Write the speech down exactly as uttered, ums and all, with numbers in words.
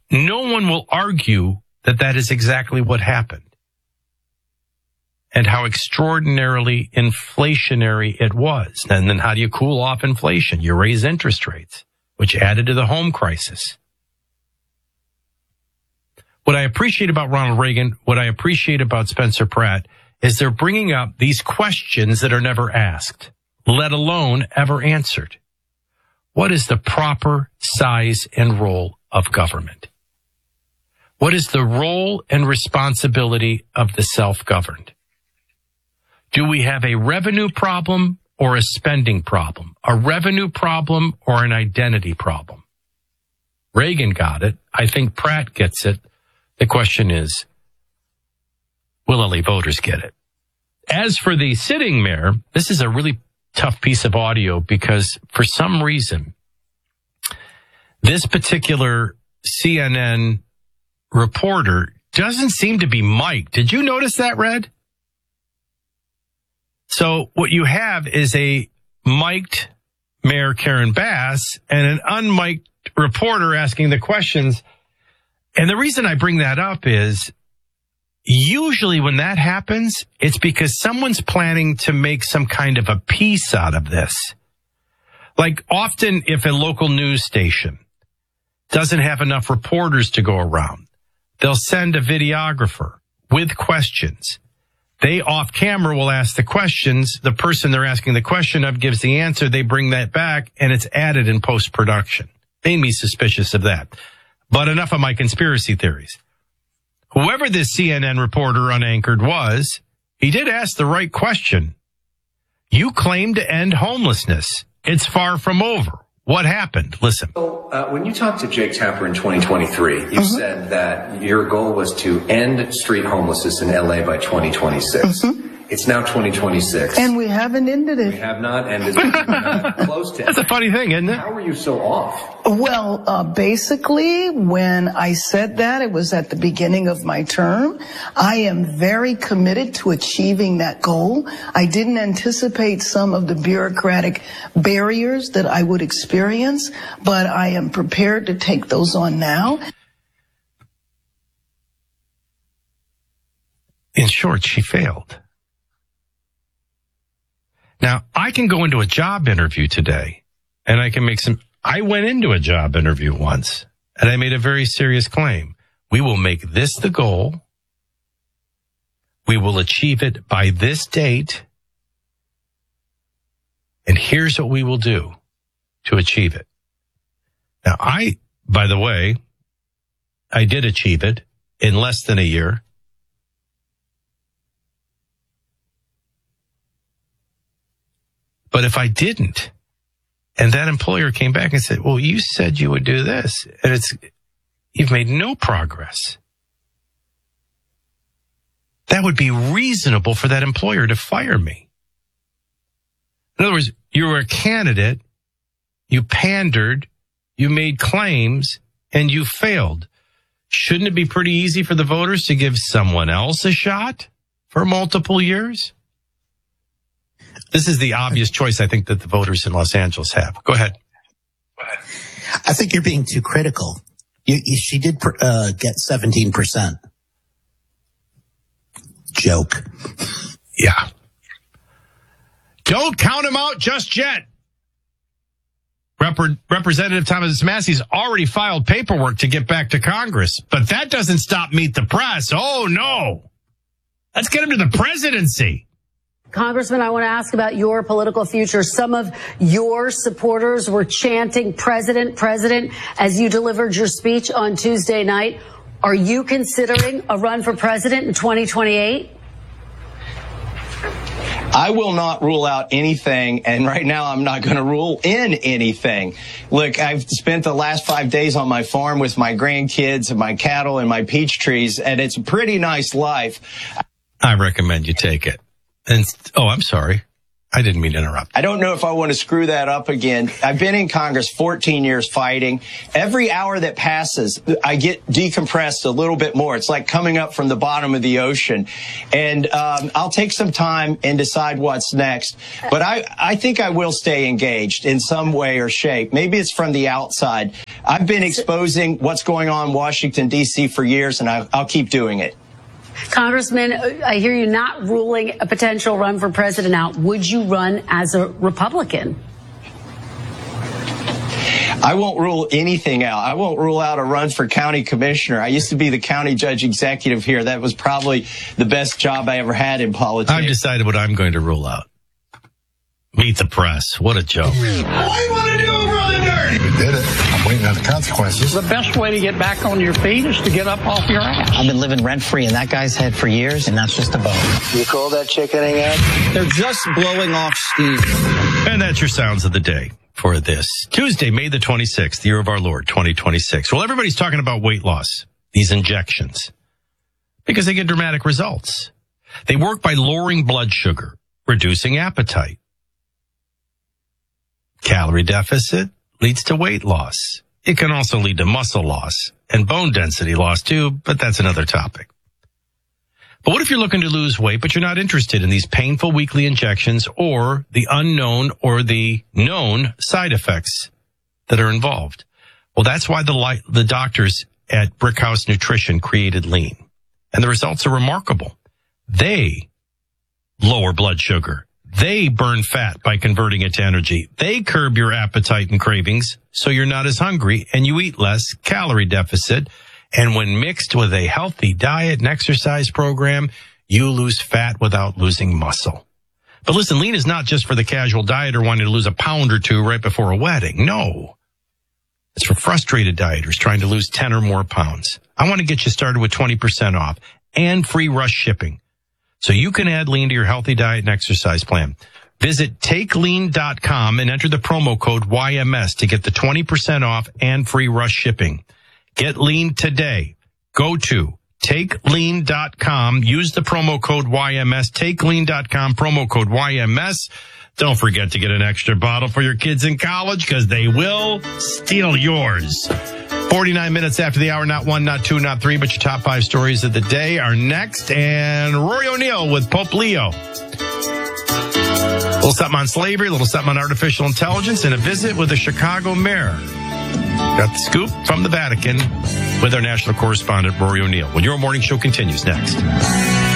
no one will argue that that is exactly what happened and how extraordinarily inflationary it was. And then how do you cool off inflation? You raise interest rates, which added to the home crisis. What I appreciate about Ronald Reagan, what I appreciate about Spencer Pratt, is they're bringing up these questions that are never asked, let alone ever answered. What is the proper size and role of government? What is the role and responsibility of the self-governed? Do we have a revenue problem or a spending problem? A revenue problem or an identity problem? Reagan got it. I think Pratt gets it. The question is, will L A voters get it? As for the sitting mayor, this is a really tough piece of audio because for some reason, this particular C N N reporter doesn't seem to be mic'd. Did you notice that, Red? So what you have is a mic'd Mayor Karen Bass and an unmic'd reporter asking the questions. And the reason I bring that up is usually when that happens, it's because someone's planning to make some kind of a piece out of this. Like often if a local news station doesn't have enough reporters to go around, they'll send a videographer with questions. They off camera will ask the questions. The person they're asking the question of gives the answer. They bring that back and it's added in post-production. Made me suspicious of that. But enough of my conspiracy theories. Whoever this C N N reporter unanchored was, he did ask the right question. You claim to end homelessness. It's far from over. What happened? Listen. So, uh, when you talked to Jake Tapper in twenty twenty-three, you mm-hmm. said that your goal was to end street homelessness in L A by twenty twenty-six. Mm-hmm. It's now twenty twenty-six. And we haven't ended it. We have not ended it. We're not close to it. That's a funny thing, isn't it? How are you so off? Well, uh, basically, when I said that, it was at the beginning of my term. I am very committed to achieving that goal. I didn't anticipate some of the bureaucratic barriers that I would experience, but I am prepared to take those on now. In short, she failed. Now, I can go into a job interview today, and I can make some... I went into a job interview once, and I made a very serious claim. We will make this the goal. We will achieve it by this date. And here's what we will do to achieve it. Now, I, by the way, I did achieve it in less than a year. But if I didn't, and that employer came back and said, well, you said you would do this, and it's, you've made no progress, that would be reasonable for that employer to fire me. In other words, you were a candidate, you pandered, you made claims, and you failed. Shouldn't it be pretty easy for the voters to give someone else a shot for multiple years? This is the obvious choice, I think, that the voters in Los Angeles have. Go ahead. Go ahead. I think you're being too critical. You, you, she did uh, get seventeen percent. Joke. Yeah. Don't count him out just yet. Rep- Representative Thomas Massey's already filed paperwork to get back to Congress, but that doesn't stop Meet the Press. Oh, no. Let's get him to the presidency. Congressman, I want to ask about your political future. Some of your supporters were chanting President, President as you delivered your speech on Tuesday night. Are you considering a run for president in twenty twenty-eight? I will not rule out anything, and right now I'm not going to rule in anything. Look, I've spent the last five days on my farm with my grandkids and my cattle and my peach trees, and it's a pretty nice life. I recommend you take it. And, oh, I'm sorry. I didn't mean to interrupt. I don't know if I want to screw that up again. I've been in Congress fourteen years fighting. Every hour that passes, I get decompressed a little bit more. It's like coming up from the bottom of the ocean. And um, I'll take some time and decide what's next. But I, I think I will stay engaged in some way or shape. Maybe it's from the outside. I've been exposing what's going on in Washington, D C for years, and I, I'll keep doing it. Congressman, I hear you not ruling a potential run for president out. Would you run as a Republican? I won't rule anything out. I won't rule out a run for county commissioner. I used to be the county judge executive here. That was probably the best job I ever had in politics. I've decided what I'm going to rule out. Meet the press. What a joke. All you want to do is run the dirty. We did it. I'm waiting on the consequences. The best way to get back on your feet is to get up off your ass. I've been living rent-free in that guy's head for years, and that's just a bone. You call that chickening out? They're just blowing off steam. And that's your sounds of the day for this Tuesday, May the twenty-sixth, year of our Lord, twenty twenty-six. Well, everybody's talking about weight loss, these injections, because they get dramatic results. They work by lowering blood sugar, reducing appetite. Calorie deficit leads to weight loss. It can also lead to muscle loss and bone density loss too, but that's another topic. But what if you're looking to lose weight, but you're not interested in these painful weekly injections or the unknown or the known side effects that are involved? Well, that's why the li- the doctors at Brickhouse Nutrition created Lean. And the results are remarkable. They lower blood sugar. They burn fat by converting it to energy. They curb your appetite and cravings so you're not as hungry and you eat less, calorie deficit. And when mixed with a healthy diet and exercise program, you lose fat without losing muscle. But listen, Lean is not just for the casual dieter wanting to lose a pound or two right before a wedding. No. It's for frustrated dieters trying to lose ten or more pounds. I want to get you started with twenty percent off and free rush shipping, so you can add Lean to your healthy diet and exercise plan. Visit take lean dot com and enter the promo code Y M S to get the twenty percent off and free rush shipping. Get Lean today. Go to take lean dot com. Use the promo code Y M S. take lean dot com, promo code Y M S. Don't forget to get an extra bottle for your kids in college because they will steal yours. forty-nine minutes after the hour, not one, not two, not three, but your top five stories of the day are next. And Rory O'Neill with Pope Leo. A little something on slavery, a little something on artificial intelligence, and a visit with the Chicago mayor. Got the scoop from the Vatican with our national correspondent, Rory O'Neill. When your morning show continues next.